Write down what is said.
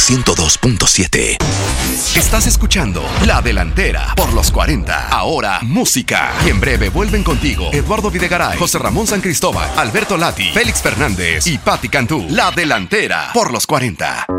102.7. Estás escuchando La Delantera por los 40. Ahora, música. Y en breve vuelven contigo Eduardo Videgaray, José Ramón San Cristóbal, Alberto Lati, Félix Fernández y Patti Cantú. La Delantera por los 40.